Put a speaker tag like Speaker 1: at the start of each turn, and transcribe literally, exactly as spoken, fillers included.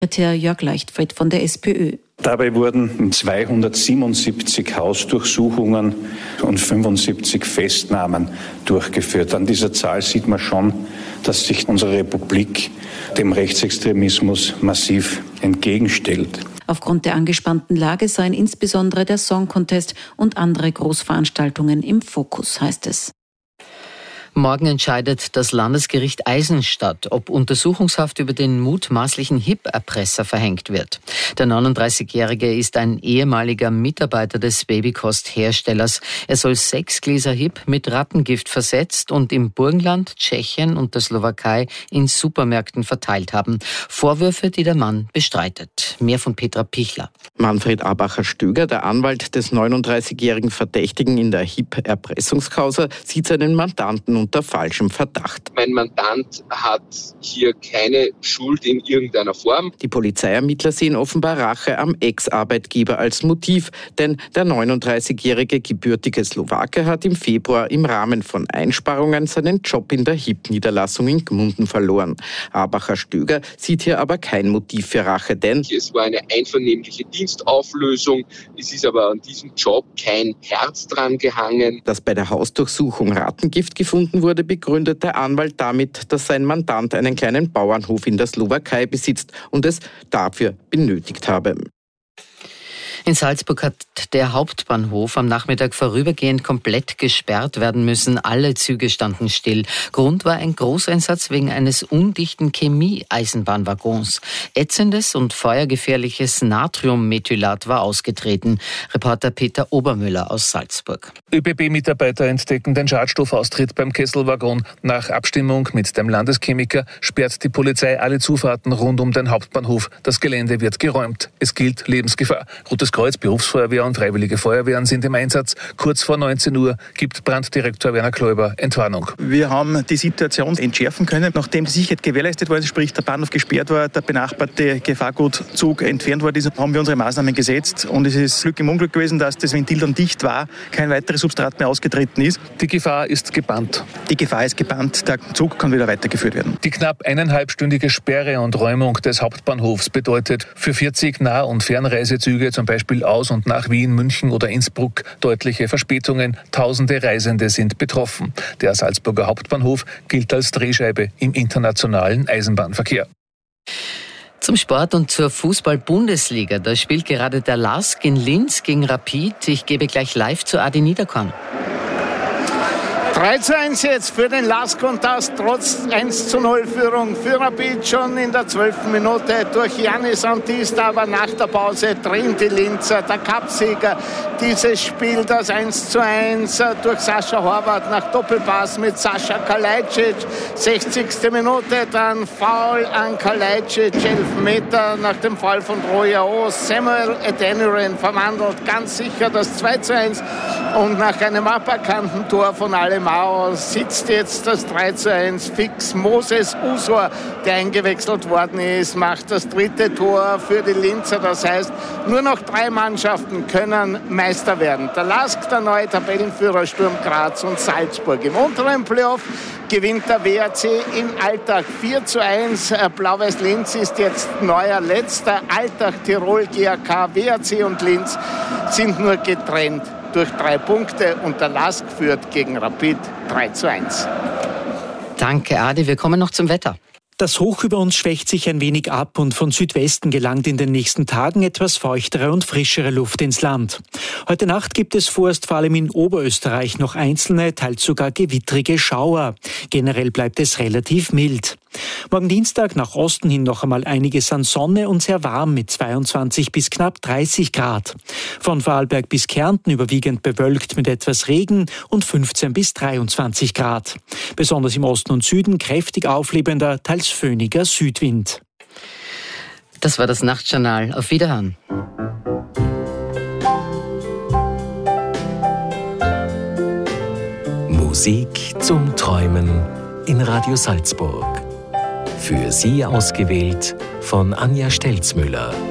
Speaker 1: Sekretär Jörg Leichtfried von der SPÖ.
Speaker 2: Dabei wurden zweihundertsiebenundsiebzig Hausdurchsuchungen und fünfundsiebzig Festnahmen durchgeführt. An dieser Zahl sieht man schon, dass sich unsere Republik dem Rechtsextremismus massiv entgegenstellt.
Speaker 1: Aufgrund der angespannten Lage seien insbesondere der Song Contest und andere Großveranstaltungen im Fokus, heißt es.
Speaker 3: Morgen entscheidet das Landesgericht Eisenstadt, ob Untersuchungshaft über den mutmaßlichen H I P-Erpresser verhängt wird. Der neununddreißigjährige ist ein ehemaliger Mitarbeiter des Babykost-Herstellers. Er soll sechs Gläser H I P mit Rattengift versetzt und im Burgenland, Tschechien und der Slowakei in Supermärkten verteilt haben. Vorwürfe, die der Mann bestreitet. Mehr von Petra Pichler.
Speaker 4: Manfred Abacher-Stöger, der Anwalt des neununddreißigjährigen Verdächtigen in der H I P-Erpressungskausa, sieht seinen Mandanten unter falschem Verdacht.
Speaker 5: Mein Mandant hat hier keine Schuld in irgendeiner Form.
Speaker 4: Die Polizeiermittler sehen offenbar Rache am Ex-Arbeitgeber als Motiv, denn der neununddreißigjährige gebürtige Slowake hat im Februar im Rahmen von Einsparungen seinen Job in der H I P-Niederlassung in Gmunden verloren. Abacher-Stöger sieht hier aber kein Motiv für Rache, denn
Speaker 5: es war eine einvernehmliche Dienstauflösung. Es ist aber an diesem Job kein Herz dran gehangen.
Speaker 4: Dass bei der Hausdurchsuchung Rattengift gefunden wurde, begründet der Anwalt damit, dass sein Mandant einen kleinen Bauernhof in der Slowakei besitzt und es dafür benötigt habe.
Speaker 3: In Salzburg hat der Hauptbahnhof am Nachmittag vorübergehend komplett gesperrt werden müssen. Alle Züge standen still. Grund war ein Großeinsatz wegen eines undichten Chemie-Eisenbahnwaggons. Ätzendes und feuergefährliches Natriummethylat war ausgetreten. Reporter Peter Obermüller aus Salzburg.
Speaker 6: ÖBB-Mitarbeiter entdecken den Schadstoffaustritt beim Kesselwaggon. Nach Abstimmung mit dem Landeschemiker sperrt die Polizei alle Zufahrten rund um den Hauptbahnhof. Das Gelände wird geräumt. Es gilt Lebensgefahr. Rotes Kreuz, Berufsfeuerwehr und Freiwillige Feuerwehren sind im Einsatz. Kurz vor neunzehn Uhr gibt Branddirektor Werner Kläuber Entwarnung.
Speaker 7: Wir haben die Situation entschärfen können, nachdem die Sicherheit gewährleistet war, sprich der Bahnhof gesperrt war, der benachbarte Gefahrgutzug entfernt worden ist, haben wir unsere Maßnahmen gesetzt und es ist Glück im Unglück gewesen, dass das Ventil dann dicht war, kein weiteres Substrat mehr ausgetreten ist.
Speaker 6: Die Gefahr ist gebannt.
Speaker 7: Die Gefahr ist gebannt, der Zug kann wieder weitergeführt werden.
Speaker 6: Die knapp eineinhalbstündige Sperre und Räumung des Hauptbahnhofs bedeutet für vierzig Nah- und Fernreisezüge, zum Beispiel aus und nach Wien, München oder Innsbruck, deutliche Verspätungen. Tausende Reisende sind betroffen. Der Salzburger Hauptbahnhof gilt als Drehscheibe im internationalen Eisenbahnverkehr.
Speaker 3: Zum Sport und zur Fußball-Bundesliga. Da spielt gerade der LASK in Linz gegen Rapid. Ich gebe gleich live zu Adi Niederkorn.
Speaker 8: drei zu eins jetzt für den LASK und das trotz eins zu null Führung für Rapid schon in der zwölften Minute durch Giannis Antista, aber nach der Pause drehen die Linzer, der Cupsieger, dieses Spiel, das eins zu eins durch Sascha Horvath nach Doppelpass mit Sascha Kalajdzic, sechzigste Minute, dann Foul an Kalajdzic, elf Meter nach dem Fall von Royao, Samuel Adeniran verwandelt ganz sicher das zwei zu eins und nach einem aberkannten Tor von Alemao sitzt jetzt das drei zu eins fix. Moses Usor, der eingewechselt worden ist, macht das dritte Tor für die Linzer. Das heißt, nur noch drei Mannschaften können Meister werden. Der LASK, der neue Tabellenführer Sturm Graz und Salzburg. Im unteren Playoff gewinnt der W R C in Altach vier zu eins. Blau-Weiß Linz ist jetzt neuer Letzter. Altach, Tirol, G A K, W R C und Linz sind nur getrennt durch drei Punkte und der LASK führt gegen Rapid drei zu eins.
Speaker 3: Danke, Adi. Wir kommen noch zum Wetter.
Speaker 9: Das Hoch über uns schwächt sich ein wenig ab und von Südwesten gelangt in den nächsten Tagen etwas feuchtere und frischere Luft ins Land. Heute Nacht gibt es vorerst vor allem in Oberösterreich noch einzelne, teils sogar gewittrige Schauer. Generell bleibt es relativ mild. Morgen Dienstag nach Osten hin noch einmal einiges an Sonne und sehr warm mit zweiundzwanzig bis knapp dreißig Grad. Von Vorarlberg bis Kärnten überwiegend bewölkt mit etwas Regen und fünfzehn bis dreiundzwanzig Grad. Besonders im Osten und Süden kräftig auflebender, teils föhniger Südwind.
Speaker 3: Das war das Nachtjournal. Auf Wiederhören.
Speaker 10: Musik zum Träumen in Radio Salzburg. Für Sie ausgewählt von Anja Stelzmüller.